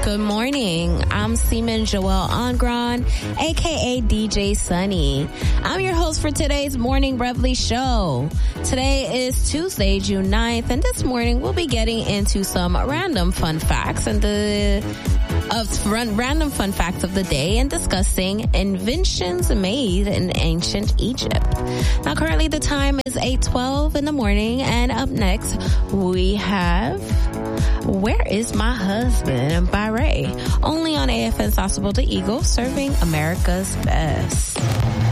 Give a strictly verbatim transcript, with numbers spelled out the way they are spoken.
Good morning. I'm Seaman Joelle Angron, aka D J Sunny. I'm your host for today's Morning Reveille show. Today is Tuesday, June ninth, and this morning we'll be getting into some random fun facts and the of random fun facts of the day and discussing inventions made in ancient Egypt. Now, currently the time is eight twelve in the morning, and up next we have Where Is My Husband by Ray, only on A F N Sauceable the Eagle, serving America's best.